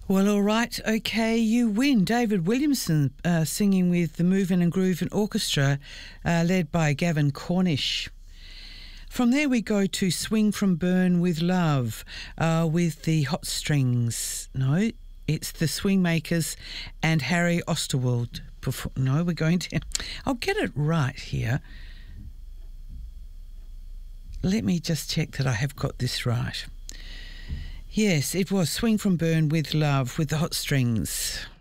Well, all right, okay, you win. David Williamson singing with the Movin' and Groovin' Orchestra, led by Gavin Cornish. From there we go to Swing from Burn with Love with the Hot Strings. No, it's the Swingmakers and Harry Osterwald. No, we're going to... I'll get it right here. Let me just check that I have got this right. Yes, it was Swing from Burn with Love with the Hot Strings.